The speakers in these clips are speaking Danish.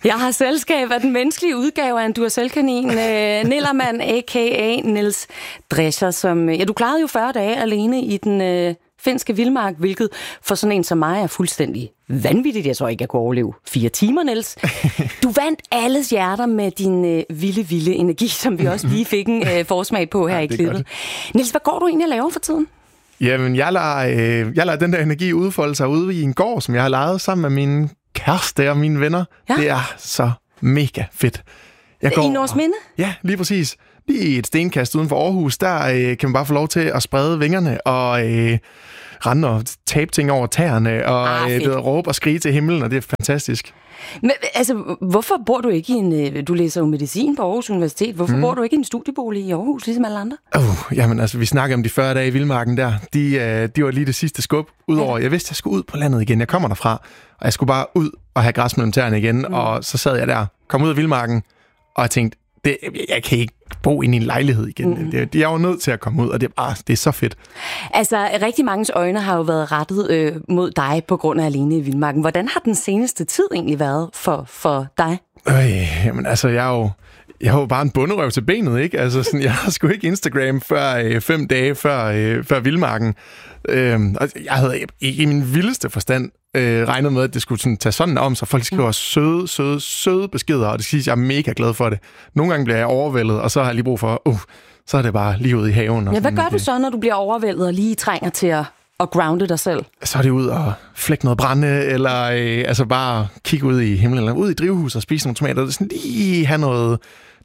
Jeg har selskab af den menneskelige udgave af en Duracell-kanin, Nillermann, a.k.a. Niels Drescher, som... Ja, du klarede jo 40 dage alene i den finske vildmark, hvilket for sådan en som mig er fuldstændig vanvittigt. Jeg tror ikke, jeg kunne overleve 4 timer, Niels. Du vandt alles hjerter med din vilde energi, som vi også lige fik en forsmag på her i klippet. Niels, hvad går du egentlig og laver for tiden? Jamen, jeg lader den der energi udfolde sig ude i en gård, som jeg har lejet sammen med mine kæreste og mine venner. Ja. Det er så mega fedt. I Nordsminde? Ja, lige præcis. Lige et stenkast uden for Aarhus, der kan man bare få lov til at sprede vingerne og rende og tabe ting over tæerne og råbe og skrige til himlen, og det er fantastisk. Men altså, hvorfor bor du ikke i en... Du læser jo medicin på Aarhus Universitet. Hvorfor bor du ikke i en studiebolig i Aarhus, ligesom alle andre? Jamen altså, vi snakker om de 40 dage i vildmarken der. De var lige det sidste skub. Udover, jeg vidste, jeg skulle ud på landet igen. Jeg kommer derfra, og jeg skulle bare ud og have græs mellem tæerne igen. Og så sad jeg der, kom ud af vildmarken, og jeg tænkte, jeg kan ikke bo inde i en lejlighed igen. Jeg var nødt til at komme ud, og det er så fedt. Altså, rigtig manges øjne har jo været rettet mod dig på grund af Alene i vildmarken. Hvordan har den seneste tid egentlig været for dig? Jamen altså, jeg har jo bare en bunderøv til benet, ikke? Altså, sådan, jeg har sgu ikke Instagram før 5 dage før vildmarken. Og jeg havde ikke i min vildeste forstand regnet med, at det skulle sådan tage sådan om, så folk skriver søde beskeder, og det siger, at jeg er mega glad for det. Nogle gange bliver jeg overvældet, og så har jeg lige brug for, så er det bare lige ude i haven. Og hvad gør du så, når du bliver overvældet og lige trænger til at grounde dig selv? Så er det ud og flække noget brænde, eller altså bare kigge ud i himlen, eller ud i drivhuset og spise nogle tomater. Sådan lige have noget...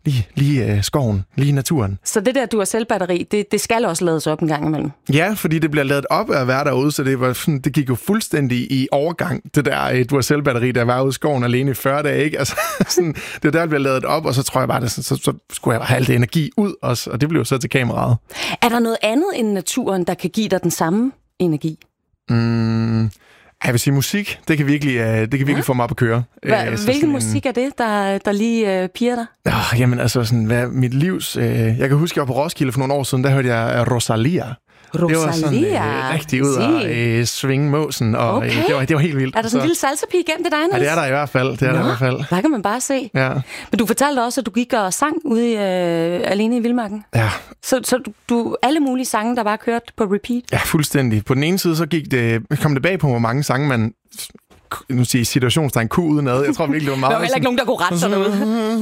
Lige skoven, lige naturen. Så det der Duracell-batteri, det skal også lades op en gang imellem? Ja, fordi det bliver ladet op af at være derude, så det gik jo fuldstændig i overgang, det der Duracell-batteri, der var ude i skoven alene i 40 dage, ikke? Altså, sådan, det der bliver ladet op, og så tror jeg bare, så skulle jeg have alt det energi ud også, og det blev jo så til kameraet. Er der noget andet end naturen, der kan give dig den samme energi? Jeg vil sige, musik, det kan virkelig få mig op at køre. Hvilken musik er det, der lige piger dig? Jamen altså, sådan, mit livs... jeg kan huske, jeg var på Roskilde for nogle år siden, der hørte jeg Rosalia. Det var sådan rigtig ud og svinge måsen, og okay. det var helt vildt. Er der sådan en lille salsapige igennem det dig, Niels? Ja, det er der i hvert fald. Der kan man bare se. Ja. Men du fortalte også, at du gik og sang ude i, alene i vildmarken. Ja. Så du alle mulige sange, der bare kørte på repeat? Ja, fuldstændig. På den ene side, så kom det bag på, hvor mange sange man... Nu siger situationstegn Q udenad. Jeg tror virkelig, det var meget... Der var heller ikke nogen, der kunne rette sig derude.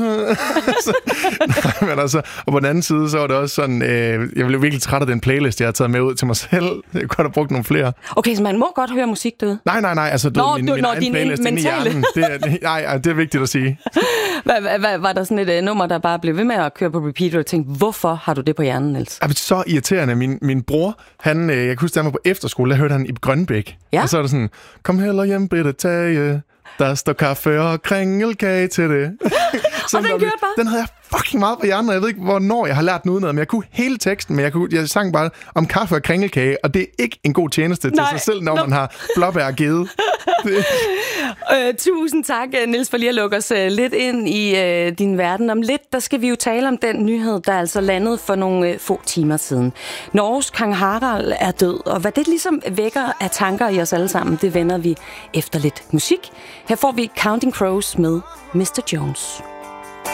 Nej, men altså... Og på den anden side, så var det også sådan... jeg blev virkelig træt af den playlist, jeg har taget med ud til mig selv. Jeg kunne have brugt nogle flere. Okay, så man må godt høre musik derude? Nej. Altså, min egen playlist inde i hjernen. Det er vigtigt at sige. Var der sådan et nummer, der bare blev ved med at køre på repeat, og du tænkte, hvorfor har du det på hjernen, Niels? Så irriterende. Min bror, han... jeg kan huske, da han var på efterskole, der hørte han Ib Grønbæk. Ja? Og så er det sådan... Kom heller hjem, bitte tage. Der står kaffe og kringelkage til det. Og den kørte bare? Den havde jeg fucking meget på hjernen, og jeg ved ikke, hvornår jeg har lært den udenad, men jeg kunne hele teksten, men jeg sang bare om kaffe og kringelkage, og det er ikke en god tjeneste til sig selv, når man har blåbær givet. Tusind tak, Niels, for lige at lukke os lidt ind i din verden. Om lidt, der skal vi jo tale om den nyhed, der altså landede for nogle få timer siden. Norges Kong Harald er død, og hvad det ligesom vækker af tanker i os alle sammen, det vender vi efter lidt musik. Her får vi Counting Crows med Mr. Jones.